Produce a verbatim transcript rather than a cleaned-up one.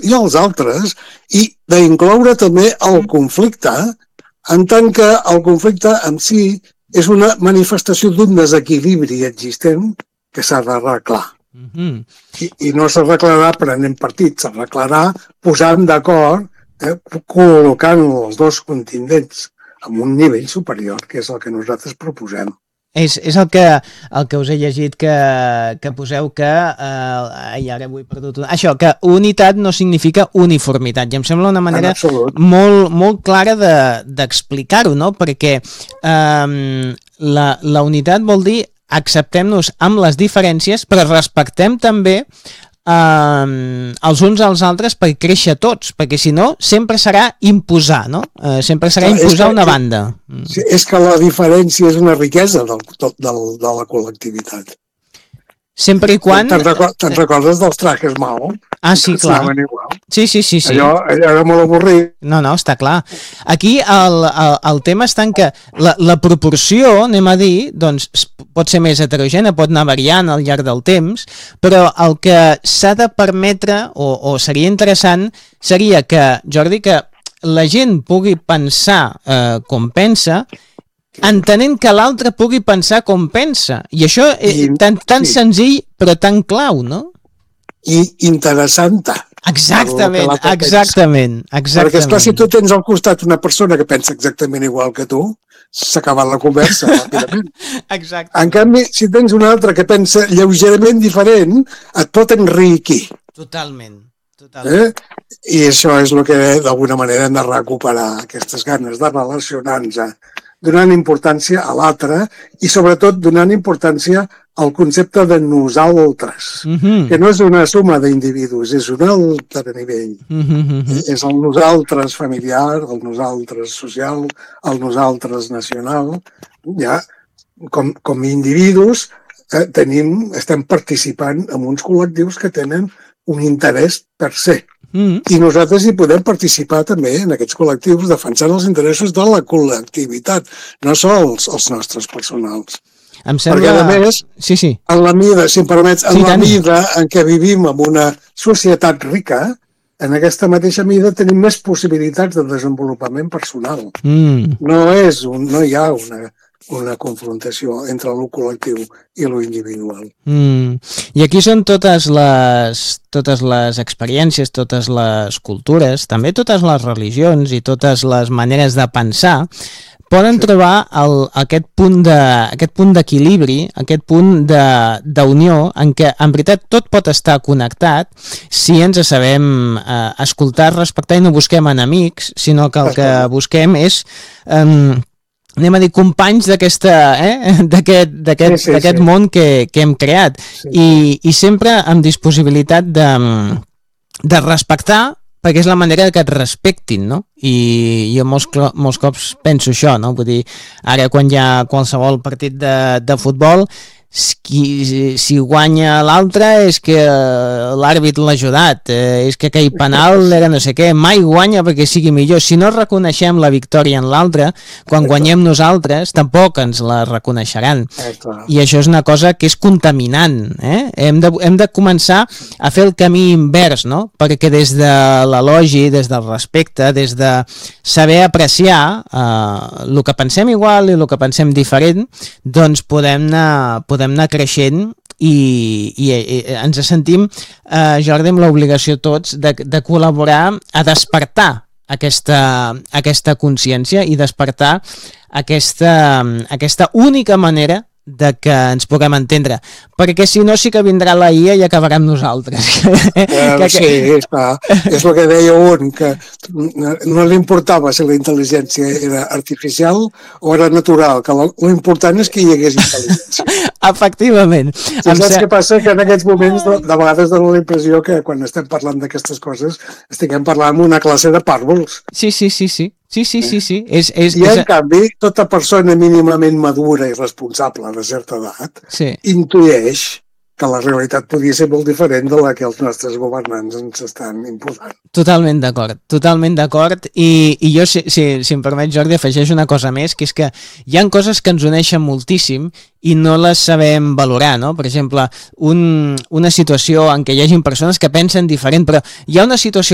i els altres, i d'incloure també el conflicte, en tant que el conflicte en si és una manifestació d'un desequilibri existent que s'ha d'arreglar. Mm-hmm. I, I no s'arreglarà prenent partit, s'arreglarà posant d'acord, eh, col·locant els dos continents en un nivell superior, que és el que nosaltres proposem. És, és el, que, el que us he llegit que, que poseu que, eh, ai, ara ho he perdut, això, que unitat no significa uniformitat, i em sembla una manera molt, molt clara de, d'explicar-ho, no? Perquè eh, la, la unitat vol dir acceptem-nos amb les diferències, però respectem també Uh, els uns als altres per créixer tots, perquè si no sempre serà imposar, no? Uh, sempre serà imposar una banda. Sí, és que la diferència és una riquesa del, del, de la col·lectivitat. Sempre i quan... Te'n recordes, te'n recordes dels trajes Mao? Ah, sí, clar. Sí, sí, sí, sí. Allò, allò era molt avorrit. No, no, està clar. Aquí el, el, el tema està en que la, la proporció, anem a dir, doncs pot ser més heterogènia, pot anar variant al llarg del temps, però el que s'ha de permetre, o, o seria interessant, seria que, Jordi, que la gent pugui pensar eh, com pensa, entenent que l'altre pugui pensar com pensa. I això és tan, tan sí. senzill, però tan clau, no? I interessant. Exactament, exactament, exactament. Perquè, esclar, si tu tens al costat una persona que pensa exactament igual que tu, s'ha acabat la conversa ràpidament. Exacte. En canvi, si tens una altra que pensa lleugerament diferent, et pot enriquir. Totalment. Totalment. Eh? I això és el que d'alguna manera hem de recuperar, aquestes ganes de relacionar-nos, donant importància a l'altre i sobretot donant importància al concepte de nosaltres, mm-hmm. que no és una suma d'individus, és un altre nivell. Mm-hmm. És el nosaltres familiar, el nosaltres social, el nosaltres nacional. Ja, com, com individus eh, tenim, estem participant en uns col·lectius que tenen un interès per ser. Mm. I nosaltres hi podem participar també en aquests col·lectius defensant els interessos de la col·lectivitat, no sols els nostres personals. Em sembla... Perquè, a més, sí, sí. en la mida, si em permets, en sí, la tant. mida en què vivim en una societat rica, en aquesta mateixa mida tenim més possibilitats de desenvolupament personal. Mm. No és un, no hi ha una... una confrontació entre el col·lectiu i lo individual. Mm. I aquí són totes les, totes les experiències, totes les cultures, també totes les religions i totes les maneres de pensar poden sí. trobar el, aquest punt de, aquest punt d'equilibri, aquest punt de, d'unió en què en veritat tot pot estar connectat si ens sabem eh, escoltar, respectar i no busquem enemics, sinó que el que busquem és eh, anem a dir, companys d'aquesta, eh? d'aquest, d'aquest, sí, sí, d'aquest sí. món que, que hem creat. Sí, sí. I, I sempre amb disponibilitat de, de respectar, perquè és la manera que et respectin, no? I jo molts, molts cops penso això, no? Vull dir, ara quan hi ha qualsevol partit de, de futbol, si, si guanya l'altre és que l'àrbit l'ha ajudat, eh, és que aquell penal era no sé què, mai guanya perquè sigui millor. Si no reconeixem la victòria en l'altre, quan guanyem nosaltres tampoc ens la reconeixeran. I això és una cosa que és contaminant. Eh? Hem, de, hem de començar a fer el camí invers, no? Perquè des de l'elogi, des del respecte, des de saber apreciar eh, el que pensem igual i el que pensem diferent, doncs podem anar, podem anar creixent i, i, i ens sentim, eh, Jordi, amb l'obligació tots de, de col·laborar a despertar aquesta, aquesta consciència i despertar aquesta, aquesta única manera de que ens puguem entendre, perquè si no sí que vindrà la I A i acabarà amb nosaltres. Eh, que, sí, és, clar. És el que deia un, que no li importava si la intel·ligència era artificial o era natural, que l'important és que hi hagués intel·ligència. Efectivament. I saps ser... què passa? Que en aquests moments de, de vegades dona la impressió que quan estem parlant d'aquestes coses estiguem parlant amb una classe de pàrvuls. Sí, sí, sí, sí. Sí, sí, sí, sí. És, és, I en és... canvi, tota persona mínimament madura i responsable de certa edat sí. intueix que la realitat podria ser molt diferent de la que els nostres governants ens estan imposant. Totalment d'acord, totalment d'acord. I, i jo, si, si, si em permet, Jordi, afegeixo una cosa més, que és que hi ha coses que ens uneixen moltíssim i no les sabem valorar, no? Per exemple, un, una situació en què hi hagi persones que pensen diferent, però hi ha una situació